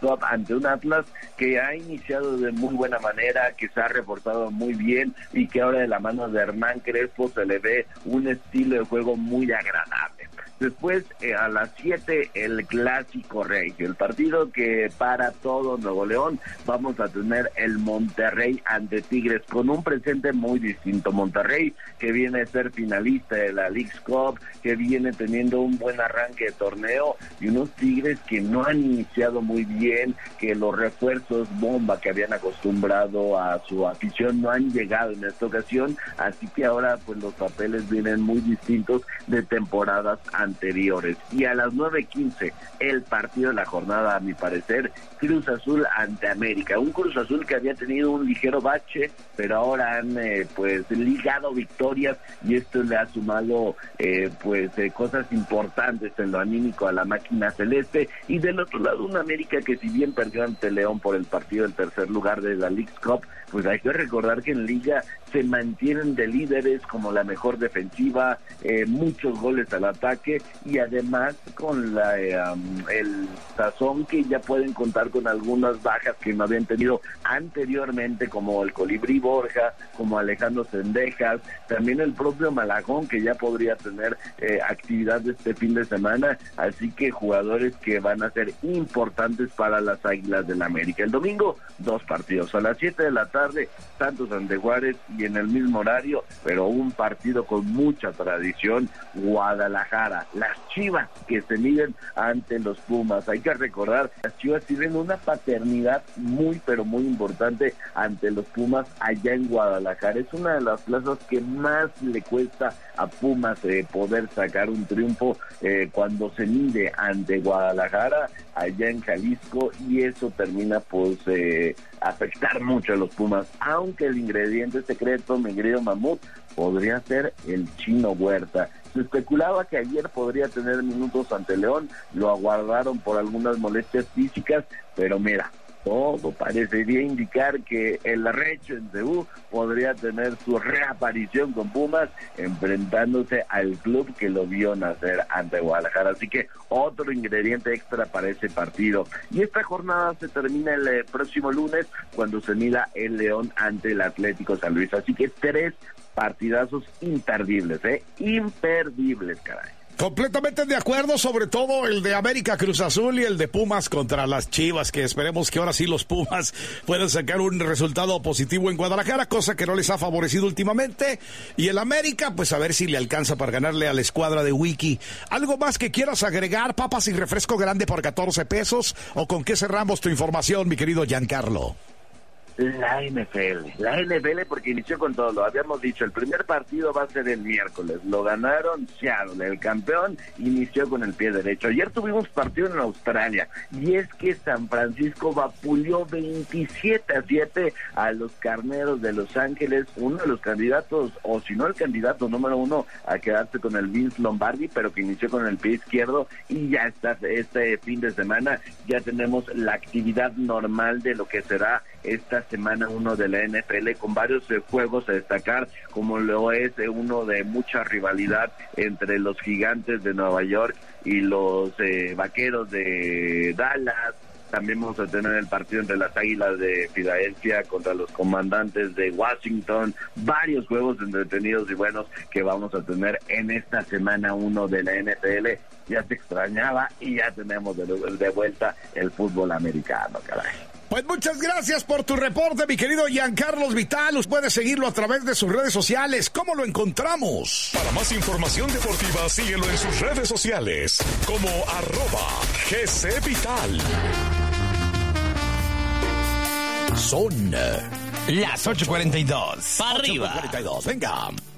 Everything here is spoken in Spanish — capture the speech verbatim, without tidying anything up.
Cup ante un Atlas que ha iniciado de muy buena manera, que se ha reportado muy bien y que ahora de la mano de Hernán Crespo se le ve un estilo de juego muy agradable. Después, eh, a las siete, el Clásico Regio, el partido que para todo Nuevo León. Vamos a tener el Monterrey ante Tigres, con un presente muy distinto. Monterrey, que viene a ser finalista de la Leagues Cup, que viene teniendo un buen arranque de torneo, y unos Tigres que no han iniciado muy bien, que los refuerzos bomba que habían acostumbrado a su afición no han llegado en esta ocasión, así que ahora pues los papeles vienen muy distintos de temporadas anteriores. Y a las nueve quince, el partido de la jornada, a mi parecer, Cruz Azul ante América, un Cruz Azul que había tenido un ligero bache, pero ahora han eh, pues ligado victorias, y esto le ha sumado eh, pues eh, cosas importantes en lo anímico a la máquina celeste. Y del otro lado, un América que, si bien perdió ante León por el partido del tercer lugar de la Leagues Cup, pues hay que recordar que en Liga se mantienen de líderes, como la mejor defensiva, eh, muchos goles al ataque, y además con la eh, um, el sazón que ya pueden contar con algunas bajas que no habían tenido anteriormente, como el Colibrí Borja, como Alejandro Sendejas, también el propio Malagón, que ya podría tener eh, actividad este fin de semana, así que jugadores que van a ser importantes para las Águilas del América. El domingo, dos partidos, a las siete de la tarde, Santos ante Juárez, y en el mismo horario, pero un partido con mucha tradición, Guadalajara, las Chivas, que se miden ante los Pumas. Hay que recordar, las Chivas tienen una paternidad muy, pero muy importante ante los Pumas allá en Guadalajara. Es una de las plazas que más le cuesta a Pumas eh, poder sacar un triunfo eh, cuando se mide ante Guadalajara, allá en Jalisco, y eso termina pues eh, afectar mucho a los Pumas, aunque el ingrediente secreto, mi querido Mamut, podría ser el Chino Huerta. Se especulaba que ayer podría tener minutos ante León, lo aguardaron por algunas molestias físicas, pero mira, todo parecería indicar que el Recho en C U podría tener su reaparición con Pumas, enfrentándose al club que lo vio nacer ante Guadalajara. Así que otro ingrediente extra para ese partido. Y esta jornada se termina el eh, próximo lunes, cuando se mida el León ante el Atlético San Luis. Así que tres partidazos imperdibles, ¿eh? Imperdibles, caray. Completamente de acuerdo, sobre todo el de América Cruz Azul y el de Pumas contra las Chivas, que esperemos que ahora sí los Pumas puedan sacar un resultado positivo en Guadalajara, cosa que no les ha favorecido últimamente. Y el América, pues a ver si le alcanza para ganarle a la escuadra de Wiki. ¿Algo más que quieras agregar? Papas y refresco grande por catorce pesos, ¿o con qué cerramos tu información, mi querido Giancarlo? La N F L, la N F L, porque inició con todo, lo habíamos dicho, el primer partido va a ser el miércoles, lo ganaron Seattle, el campeón inició con el pie derecho. Ayer tuvimos partido en Australia, y es que San Francisco vapuleó veintisiete a siete a los Carneros de Los Ángeles, uno de los candidatos, o si no el candidato número uno a quedarse con el Vince Lombardi, pero que inició con el pie izquierdo, y ya está, este fin de semana ya tenemos la actividad normal de lo que será esta semana uno de la N F L, con varios eh, juegos a destacar, como lo es eh, uno de mucha rivalidad entre los Gigantes de Nueva York y los eh, Vaqueros de Dallas. También vamos a tener el partido entre las Águilas de Filadelfia contra los Comandantes de Washington. Varios juegos entretenidos y buenos que vamos a tener en esta semana uno de la N F L. Ya se extrañaba y ya tenemos de, de vuelta el fútbol americano, caray. Pues muchas gracias por tu reporte, mi querido Giancarlos Vital. Puedes seguirlo a través de sus redes sociales. ¿Cómo lo encontramos? Para más información deportiva, síguelo en sus redes sociales como arroba G C Vital. Son las ocho cuarenta y dos. ¡Para arriba! ocho cuarenta y dos, venga.